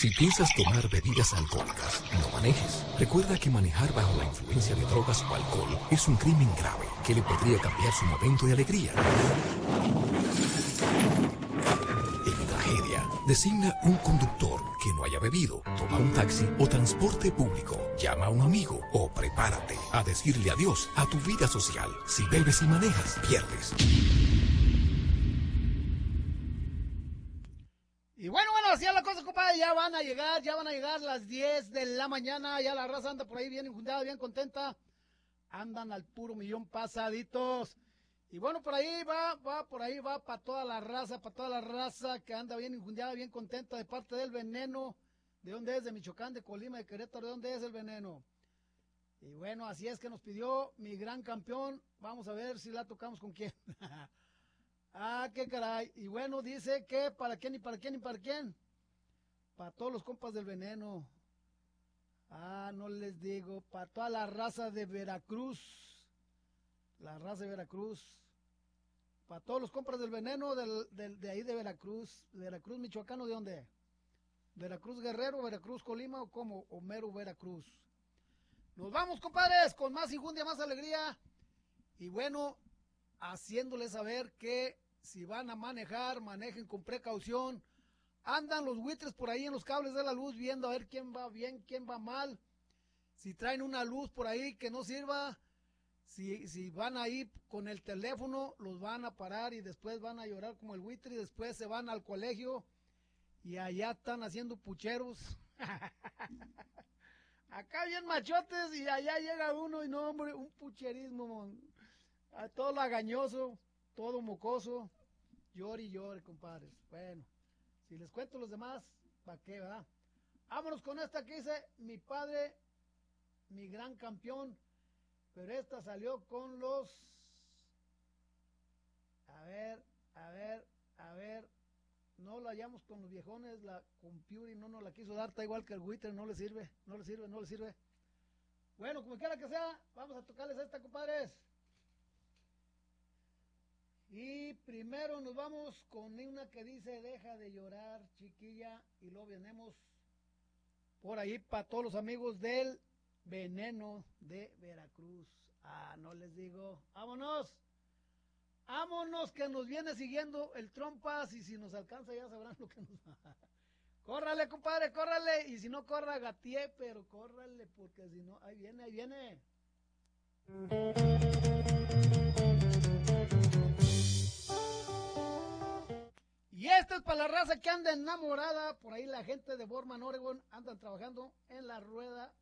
Si piensas tomar bebidas alcohólicas, no manejes. Recuerda que manejar bajo la influencia de drogas o alcohol es un crimen grave que le podría cambiar su momento de alegría en tragedia. Designa un conductor que no haya bebido, toma un taxi o transporte público, llama a un amigo o prepárate a decirle adiós a tu vida social. Si bebes y manejas, pierdes. Y bueno, así es la cosa, compadre, ya van a llegar las 10 de la mañana, ya la raza anda por ahí bien injundada, bien contenta, andan al puro millón pasaditos. Y bueno, por ahí va para toda la raza que anda bien injundada, bien contenta de parte del Veneno. ¿De dónde es? De Michoacán, de Colima, de Querétaro, ¿de dónde es el Veneno? Y bueno, así es que nos pidió mi gran campeón, vamos a ver si la tocamos con quién. Ah, qué caray. Y bueno, dice que para quién y para quién y para quién. Para todos los compas del Veneno. Ah, no les digo. Para toda la raza de Veracruz. La raza de Veracruz. Para todos los compas del Veneno de ahí de Veracruz. Veracruz, Michoacano, ¿de dónde? Veracruz Guerrero, Veracruz Colima o como Homero Veracruz. Nos vamos, compadres, con más injundia, más alegría. Y bueno, haciéndoles saber que si van a manejar, manejen con precaución. Andan los buitres por ahí en los cables de la luz viendo a ver quién va bien, quién va mal. Si traen una luz por ahí que no sirva, si van ahí con el teléfono, los van a parar y después van a llorar como el buitre y después se van al colegio y allá están haciendo pucheros. Acá bien machotes y allá llega uno y no, hombre, un pucherismo, todo lagañoso, todo mocoso, llore y llore, compadres. Bueno, si les cuento los demás, ¿para qué, verdad? Vámonos con esta que dice mi padre, mi gran campeón, pero esta salió con los... A ver, no la hallamos con los viejones, la computer no nos la quiso dar, está igual que el Twitter, no le sirve. Bueno, como quiera que sea, vamos a tocarles esta, compadres. Y primero nos vamos con una que dice, deja de llorar, chiquilla, y luego venimos por ahí para todos los amigos del Veneno de Veracruz. Ah, no les digo, vámonos que nos viene siguiendo el Trompas y si nos alcanza ya sabrán lo que nos va. Córrale, compadre, córrale, y si no corra gateé, pero córrale, porque si no, ahí viene. Y esto es para la raza que anda enamorada. Por ahí la gente de Borman, Oregon, andan trabajando en la rueda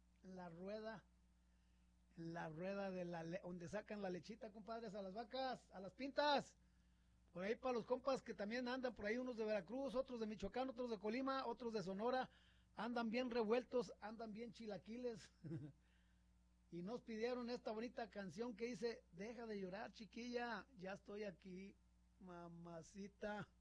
de donde sacan la lechita, compadres, a las vacas, a las pintas. Por ahí para los compas que también andan por ahí, unos de Veracruz, otros de Michoacán, otros de Colima, otros de Sonora. Andan bien revueltos, andan bien chilaquiles. Y nos pidieron esta bonita canción que dice, deja de llorar, chiquilla, ya estoy aquí, mamacita.